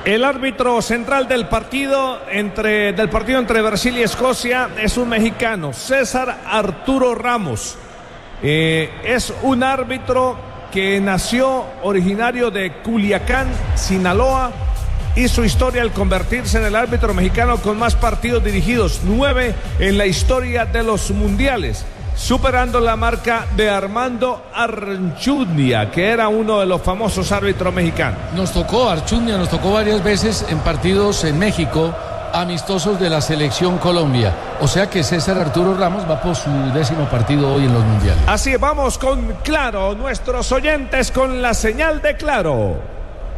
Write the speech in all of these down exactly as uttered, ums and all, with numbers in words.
El árbitro central del partido entre del partido entre Brasil y Escocia es un mexicano, César Arturo Ramos. Eh, es un árbitro que nació originario de Culiacán, Sinaloa. Hizo historia al convertirse en el árbitro mexicano con más partidos dirigidos, nueve en la historia de los mundiales, superando la marca de Armando Archundia, que era uno de los famosos árbitros mexicanos. Nos tocó Archundia, nos tocó varias veces en partidos en México, amistosos de la selección Colombia. O sea que César Arturo Ramos va por su décimo partido hoy en los mundiales. Así vamos con Claro, nuestros oyentes con la señal de Claro.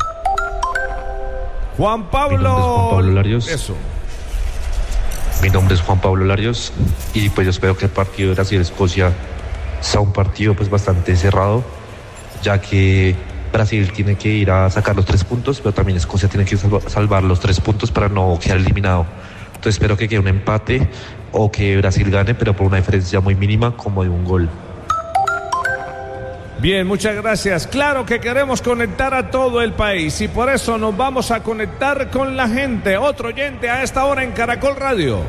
Juan Pablo... Mi nombre es Juan Pablo Larios. Eso. Mi nombre es Juan Pablo Larios y pues yo espero que el partido de Brasil-Escocia sea un partido pues bastante cerrado, ya que Brasil tiene que ir a sacar los tres puntos, pero también Escocia tiene que salva, salvar los tres puntos para no quedar eliminado. Entonces espero que quede un empate o que Brasil gane, pero por una diferencia muy mínima, como de un gol. Bien, muchas gracias. Claro que queremos conectar a todo el país y por eso nos vamos a conectar con la gente. Otro oyente a esta hora en Caracol Radio.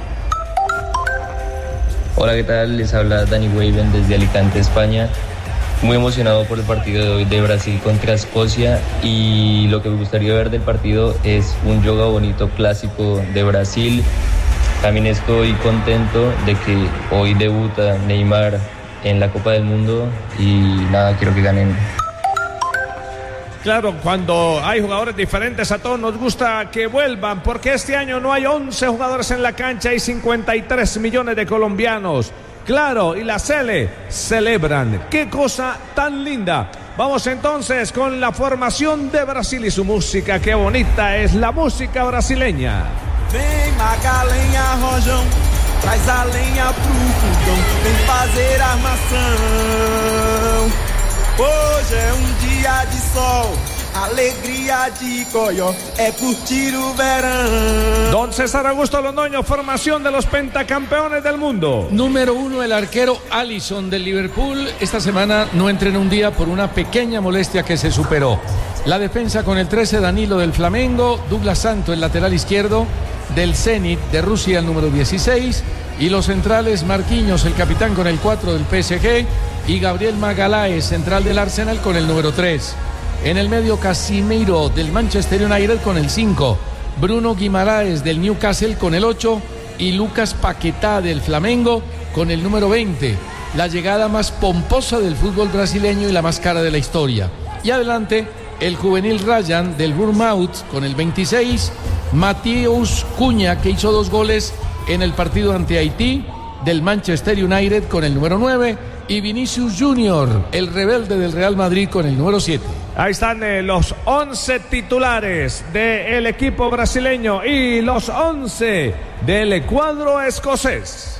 Hola, ¿qué tal? Les habla Dani Weiben desde Alicante, España. Muy emocionado por el partido de hoy de Brasil contra Escocia, y lo que me gustaría ver del partido es un yoga bonito clásico de Brasil. También estoy contento de que hoy debuta Neymar en la Copa del Mundo y nada, quiero que ganen. Claro, cuando hay jugadores diferentes a todos nos gusta que vuelvan, porque este año no hay once jugadores en la cancha, hay cincuenta y tres millones de colombianos. Claro, y la Sele celebran. ¡Qué cosa tan linda! Vamos entonces con la formación de Brasil y su música. ¡Qué bonita es la música brasileña! Vem Magalenha Rojão, traz a lenha pro fogão, vem fazer armação. Hoje é um dia de sol, alegría de Coyó, é curtir o verão. Don César Augusto Londoño, formación de los pentacampeones del mundo. Número uno, el arquero Alisson del Liverpool. Esta semana no entrenó un día por una pequeña molestia que se superó. La defensa con el trece, Danilo del Flamengo, Douglas Santo, el lateral izquierdo del Zenit de Rusia, el número dieciséis, y los centrales Marquinhos, el capitán, con el cuatro del P S G, y Gabriel Magalhaes, central del Arsenal, con el número tres. En el medio, Casimiro del Manchester United con el cinco, Bruno Guimaraes del Newcastle con el ocho y Lucas Paquetá del Flamengo con el número veinte. La llegada más pomposa del fútbol brasileño y la más cara de la historia. Y adelante, el juvenil Ryan del Bournemouth con el veintiséis, Matheus Cunha, que hizo dos goles en el partido ante Haití, del Manchester United con el número nueve, y Vinicius Junior, el rebelde del Real Madrid, con el número siete. Ahí están eh, los once titulares del equipo brasileño y los once del cuadro escocés.